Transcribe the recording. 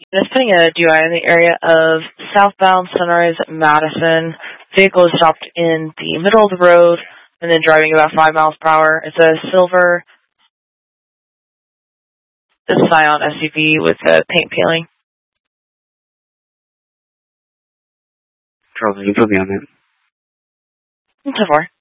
It's putting a DUI in the area of southbound Sunrise Madison. Vehicle is stopped in the middle of the road and then driving about 5 miles per hour. It's a silver Scion SUV with paint peeling. Charles, you put me on that. 10-4.